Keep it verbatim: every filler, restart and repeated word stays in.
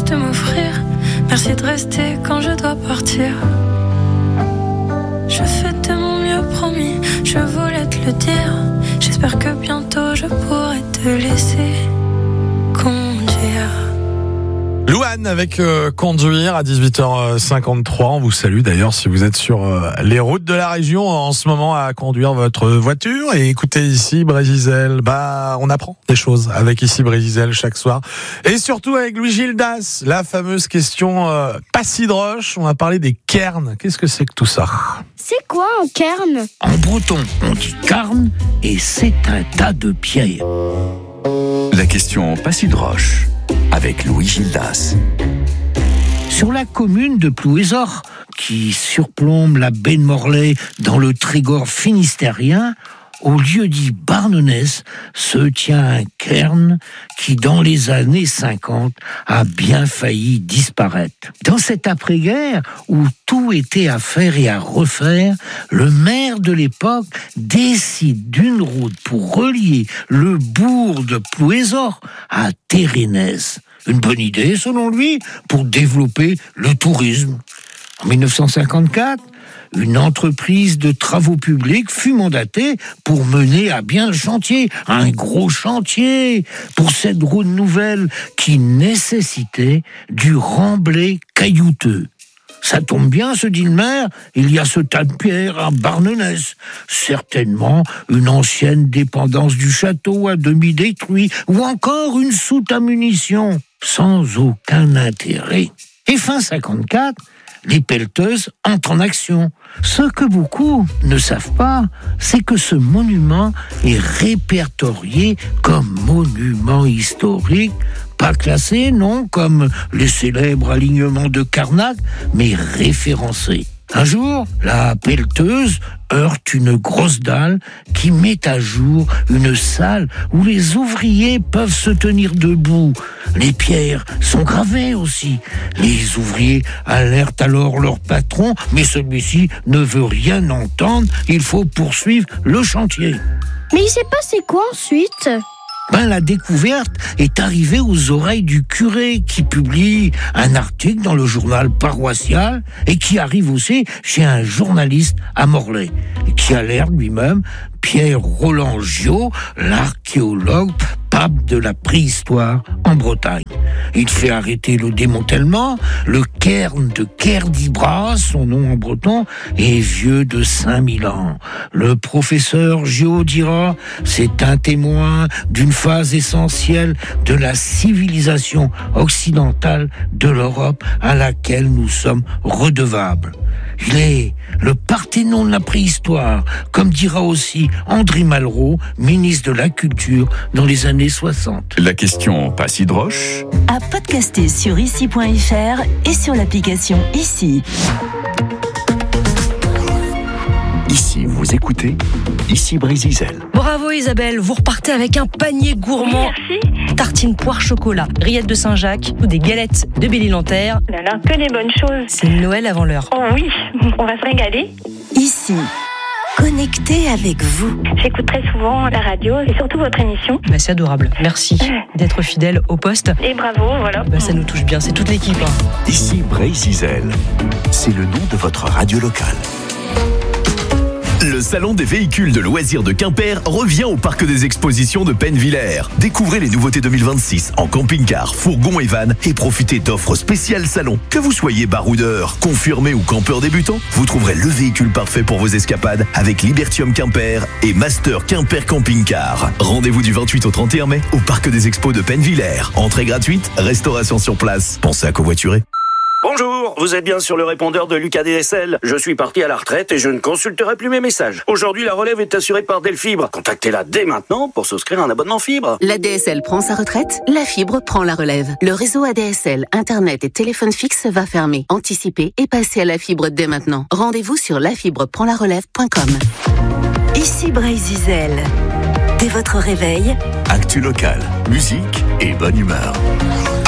de m'offrir. Merci de rester quand je dois partir. Je fais de mon mieux, promis, je voulais te le dire. J'espère que bientôt je pourrai te laisser conduire. Louane avec euh, Conduire à dix-huit heures cinquante-trois. On vous salue d'ailleurs si vous êtes sur euh, les routes de la région en ce moment à conduire votre voiture. Et écoutez ici Brésil, bah on apprend des choses avec ici Brésil chaque soir. Et surtout avec Louis Gildas, la fameuse question euh, pas si droche. On a parlé des cairns. Qu'est-ce que c'est que tout ça? C'est quoi un cairn? En breton, on dit carne et c'est un tas de pierres. La question pas si droche avec Louis Gildas. Sur la commune de Plouézor, qui surplombe la baie de Morlaix dans le Trégor finistérien, au lieu-dit Barnenez se tient un cairn qui, dans les années cinquante, a bien failli disparaître. Dans cette après-guerre, où tout était à faire et à refaire, le maire de l'époque décide d'une route pour relier le bourg de Plouézor à Térénez. Une bonne idée, selon lui, pour développer le tourisme. En dix-neuf cent cinquante-quatre, une entreprise de travaux publics fut mandatée pour mener à bien le chantier. Un gros chantier pour cette route nouvelle qui nécessitait du remblai caillouteux. Ça tombe bien, se dit le maire, il y a ce tas de pierres à Barnenez. Certainement une ancienne dépendance du château à demi détruit, ou encore une soute à munitions, sans aucun intérêt. Et fin cinquante-quatre, les pelleteuses entrent en action. Ce que beaucoup ne savent pas, c'est que ce monument est répertorié comme monument historique, pas classé, non, comme les célèbres alignements de Carnac, mais référencé. Un jour, la pelleteuse heurte une grosse dalle qui met à jour une salle où les ouvriers peuvent se tenir debout. Les pierres sont gravées aussi. Les ouvriers alertent alors leur patron, mais celui-ci ne veut rien entendre. Il faut poursuivre le chantier. Mais il s'est passé quoi ensuite? Ben, la découverte est arrivée aux oreilles du curé qui publie un article dans le journal paroissial et qui arrive aussi chez un journaliste à Morlaix qui alerte lui-même Pierre Roland Giot, l'archéologue pape de la préhistoire en Bretagne. Il fait arrêter le démantèlement. Le cairn de Kerdibras, son nom en breton, est vieux de cinq mille ans. Le professeur Giot dira, c'est un témoin d'une phase essentielle de la civilisation occidentale de l'Europe à laquelle nous sommes redevables. Il est le Parthénon de la préhistoire, comme dira aussi André Malraux, ministre de la Culture dans les années soixante. La question pas si droche à podcaster sur ici point f r et sur l'application Ici. Ici, vous écoutez Ici Brésil. Bravo Isabelle, vous repartez avec un panier gourmand. Merci. Tartines poire chocolat, rillettes de Saint-Jacques ou des galettes de Belle-Île-en-Terre. Là, là, que des bonnes choses. C'est Noël avant l'heure. Oh oui, on va se régaler. Ici, connecté avec vous. J'écoute très souvent la radio et surtout votre émission. Bah, c'est adorable. Merci d'être fidèle au poste. Et bravo, voilà. Bah, ça nous touche bien, c'est toute l'équipe. Hein. Ici Brésil, c'est le nom de votre radio locale. Le salon des véhicules de loisirs de Quimper revient au parc des expositions de Pennevillers. Découvrez les nouveautés deux mille vingt-six en camping-car, fourgon et van et profitez d'offres spéciales salon. Que vous soyez baroudeur, confirmé ou campeur débutant, vous trouverez le véhicule parfait pour vos escapades avec Libertium Quimper et Master Quimper Camping Car. Rendez-vous du vingt-huit au trente et un mai au parc des expos de Pennevillers. Entrée gratuite, restauration sur place. Pensez à covoiturer. Bonjour, vous êtes bien sur le répondeur de Lucas D S L. Je suis parti à la retraite et je ne consulterai plus mes messages. Aujourd'hui, la relève est assurée par Delfibre. Contactez-la dès maintenant pour souscrire un abonnement fibre. La D S L prend sa retraite, la fibre prend la relève. Le réseau A D S L, Internet et téléphone fixe va fermer. Anticipez et passez à la fibre dès maintenant. Rendez-vous sur la fibre prend la relève point com. Ici Brésil. Dès votre réveil, actu local, musique et bonne humeur.